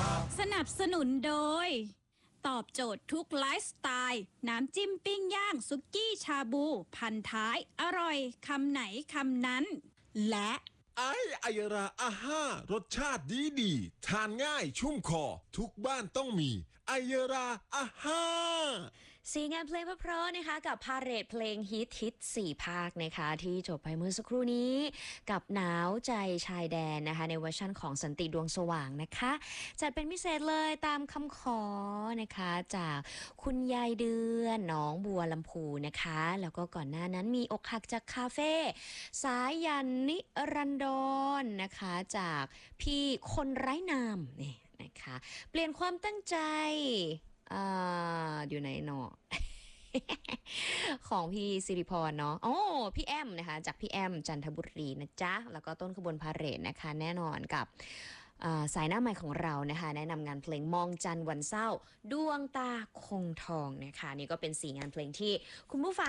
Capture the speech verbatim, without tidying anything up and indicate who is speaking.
Speaker 1: สนับสนุนโดยตอบโจทย์ทุกไลฟ์สไตล์น้ำจิ้มปิ้งย่างซุกี้ชาบูพันท้ายอร่อยคำไหนคำนั้นและ
Speaker 2: ไอไอราอาห้ารสชาติดีดีทานง่ายชุ่มคอทุกบ้านต้องมีไอราอาห้า
Speaker 3: สีงานเพลงเพราะๆนะคะกับพาเหรดเพลงฮิตฮิตสี่ภาคนะคะที่จบไปเมื่อสักครู่นี้กับหนาวใจชายแดนนะคะในเวอร์ชั่นของสันติดวงสว่างนะคะจัดเป็นพิเศษเลยตามคำขอนะคะจากคุณยายเดือนน้องบัวลำพูนะคะแล้วก็ก่อนหน้านั้นมีอกหักจากคาเฟ่สายันนิรันดรนะคะจากพี่คนไร้นามนี่นะคะเปลี่ยนความตั้งใจอ่าอยู่ไหนเนาะ ของพี่สิริพรเนาะโอ้พี่แอมนะคะจากพี่แอมจันทบุรีนะจ๊ะแล้วก็ต้นขบวนพาเหรดนะคะแน่นอนกับสายหน้าใหม่ของเรานะคะแนะนำงานเพลงมองจันทร์วันเศร้าดวงตาคงทองนะคะนี่ก็เป็นสี่งานเพลงที่คุณผู้ฟัง